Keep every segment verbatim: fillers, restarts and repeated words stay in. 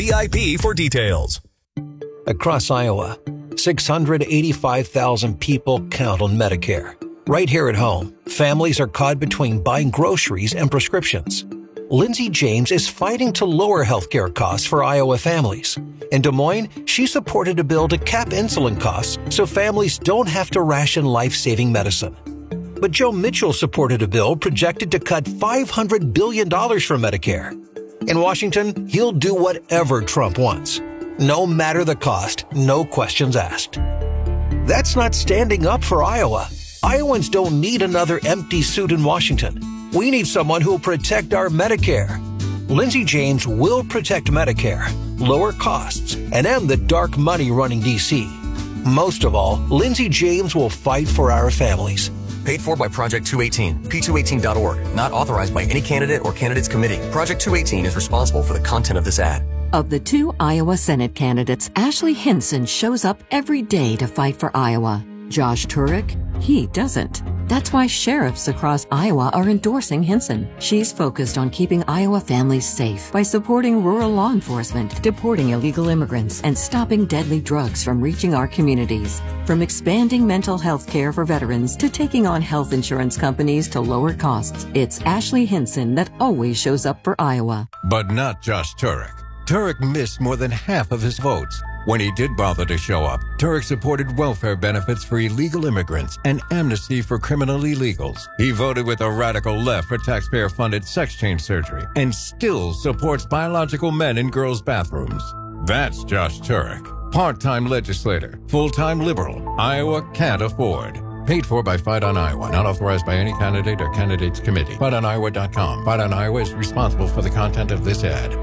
V I P for details. Across Iowa, six hundred eighty-five thousand people count on Medicare. Right here at home, families are caught between buying groceries and prescriptions. Lindsay James is fighting to lower healthcare costs for Iowa families. In Des Moines, she supported a bill to cap insulin costs so families don't have to ration life-saving medicine. But Joe Mitchell supported a bill projected to cut five hundred billion dollars from Medicare. In Washington, he'll do whatever Trump wants. No matter the cost, no questions asked. That's not standing up for Iowa. Iowans don't need another empty suit in Washington. We need someone who will protect our Medicare. Lindsay James will protect Medicare, lower costs, and end the dark money running D C. Most of all, Lindsay James will fight for our families. Paid for by Project two eighteen, P two eighteen dot org. Not authorized by any candidate or candidates committee. Project two eighteen is responsible for the content of this ad. Of the two Iowa Senate candidates, Ashley Hinson shows up every day to fight for Iowa. Josh Turek, he doesn't. That's why sheriffs across Iowa are endorsing Hinson. She's focused on keeping Iowa families safe by supporting rural law enforcement, deporting illegal immigrants, and stopping deadly drugs from reaching our communities. From expanding mental health care for veterans to taking on health insurance companies to lower costs, it's Ashley Hinson that always shows up for Iowa. But not Josh Turek. Turek missed more than half of his votes. When he did bother to show up, Turek supported welfare benefits for illegal immigrants and amnesty for criminal illegals. He voted with the radical left for taxpayer-funded sex change surgery and still supports biological men in girls' bathrooms. That's Josh Turek. Part-time legislator, full-time liberal, Iowa can't afford. Paid for by Fight on Iowa, not authorized by any candidate or candidates committee. fight on iowa dot com. Fight on Iowa is responsible for the content of this ad.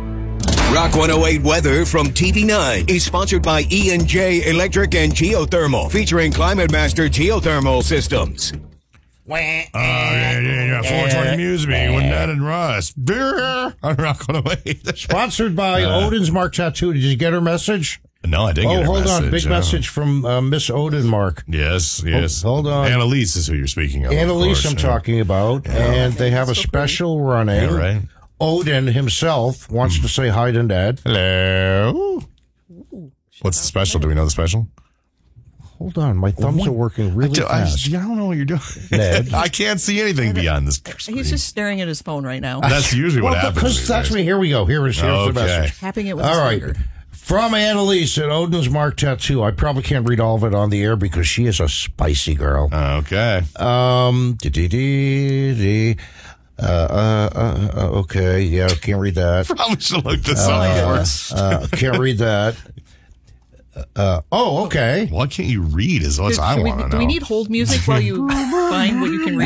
Rock one oh eight Weather from T V nine is sponsored by E and J Electric and Geothermal, featuring Climate Master Geothermal Systems. Uh, yeah, yeah, yeah. four twenty News Me with Ned and Russ. Beer on Rock one oh eight. Sponsored by uh, Odin's Mark Tattoo. Did you get her message? No, I didn't oh, get her hold message. on. Big uh, message from uh, Miss Odin Mark. Yes, yes. Hold, hold on. Annalise is who you're speaking of. Annalise, of I'm yeah. talking about. Yeah. And they have a special running. Yeah, right. Odin himself wants mm. to say hi to Ned. Hello. What's the special? Do we know the special? Hold on. My thumbs what? are working really I do, fast. I, I don't know what you're doing. Ned. I can't see anything beyond this screen. He's just staring at his phone right now. That's usually what well, happens. Because that's me. Here we go. Here is here's okay. the message. Tapping it with All his right. finger. From Annalise at Odin's Mark Tattoo. I probably can't read all of it on the air because she is a spicy girl. Okay. Um. Dee-dee-dee-dee. Uh, uh, uh, uh, okay, yeah, can't read that. Probably should look this uh, up first. uh, can't read that. Uh, oh, okay. Why can't you read is what I want to know. Do we need hold music while you find what you can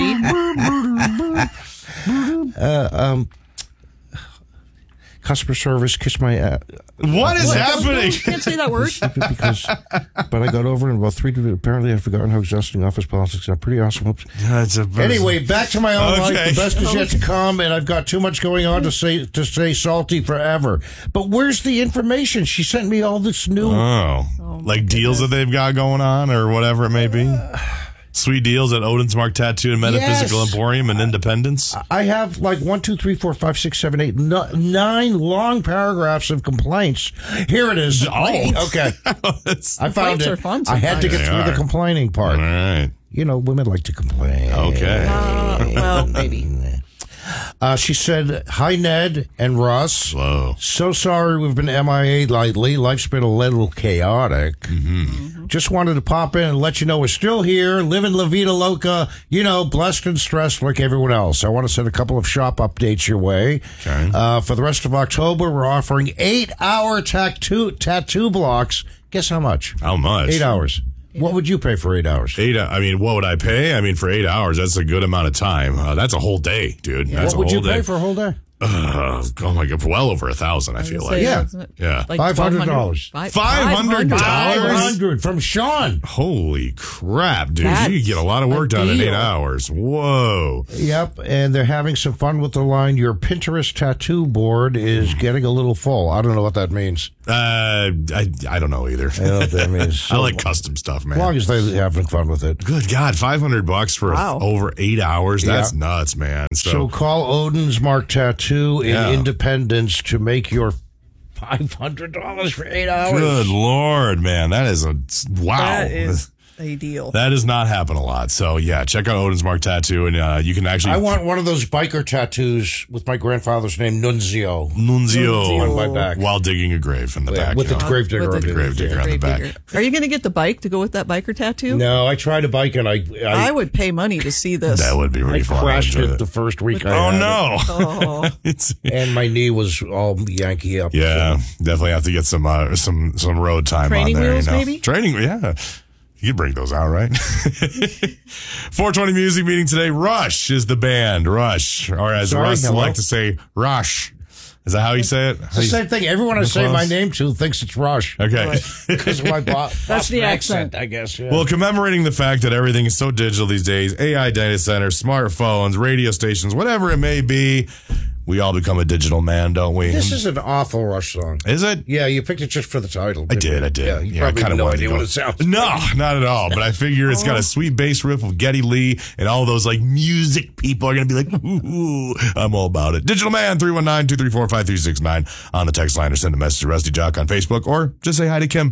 read? uh, um, customer service, kiss my ass. What is what? happening? You can't say that word. Because, but I got over it in about three to apparently I've forgotten how exhausting office politics are. Pretty awesome. Oops. That's a anyway, back to my own okay. life. The best is yet to come, and I've got too much going on to say to stay salty forever. But where's the information? She sent me all this new oh, oh like deals goodness. that they've got going on, or whatever it may be. Uh, Sweet deals at Odin's Mark Tattoo and Metaphysical yes. Emporium in Independence. I have like one, two, three, four, five, six, seven, eight, nine long paragraphs of complaints. Here it is. Oh, okay. I found it. Fun I had to get they through are. the complaining part. All right. You know, women like to complain. Okay. Uh, well, maybe. Uh, she said, hi, Ned and Russ. Hello. So sorry we've been M I A lately. Life's been a little chaotic. Mm-hmm. Mm-hmm. Just wanted to pop in and let you know we're still here, living La Vida Loca, you know, blessed and stressed like everyone else. I want to send a couple of shop updates your way. Okay. Uh, for the rest of October, we're offering eight-hour tattoo, tattoo blocks. Guess how much? How much? Eight hours. What would you pay for eight hours? Eight. I mean, what would I pay? I mean, for eight hours, that's a good amount of time. Uh, that's a whole day, dude. Yeah. That's What would a you whole pay day. for a whole day? Uh, oh my god, well over a thousand. I, I feel like. Yeah, yeah. Like five hundred dollars. Five hundred dollars. Five hundred from Sean. Holy crap, dude! That's you get a lot of work done in deal. eight hours. Whoa. Yep, and they're having some fun with the line. Your Pinterest tattoo board is getting a little full. I don't know what that means. Uh, I I don't know either. I don't know what that means. So, I like custom stuff, man. As long as they're having fun with it. Good God, five hundred bucks for Wow. a, over eight hours. That's Yeah. nuts, man. So, So call Odin's Mark Tattoo in Yeah. Independence to make your five hundred dollars for eight hours. Good Lord, man. That is a wow. That is a deal. That does not happen a lot. So, yeah, check out Odin's Mark Tattoo, and uh, you can actually. I want one of those biker tattoos with my grandfather's name, Nunzio. Nunzio. On my back. While digging a grave in the Yeah, back. with you the know. grave digger. With the on it. grave digger on the back. digger. Are you going to get the bike to go with that biker tattoo? No, I tried a bike and I I, I would pay money to see this. That would be really I fun. crashed Enjoy it it. the first week. I Oh, had no. Oh. it's, it. And my knee was all Yankee up. yeah, definitely have to get some uh, some some road time Training on there. wheels, you know? maybe? Training, yeah. You can bring those out, right? four twenty Music Meeting today. Rush is the band. Rush. Or as Sorry, Russ hello? like to say, Rush. Is that how you say it? It's the same thing. Everyone I say Close. my name to thinks it's Rush. Okay. Because of my bo- That's the Boston accent. I guess. Yeah. Well, commemorating the fact that everything is so digital these days, A I data centers, smartphones, radio stations, whatever it may be, we all become a digital man, don't we? this is an awful Rush song. Is it? Yeah, you picked it just for the title. I didn't did, you? I did. Yeah, you Yeah, probably I kind have of no idea to what go. it sounds No, like. not at all. But I figure it's got a sweet bass riff of Geddy Lee, and all those like music people are going to be like, ooh, I'm all about it. Digital Man, three one nine, two three four, five three six nine on the text line, or send a message to Rusty Jock on Facebook, or just say hi to Kim.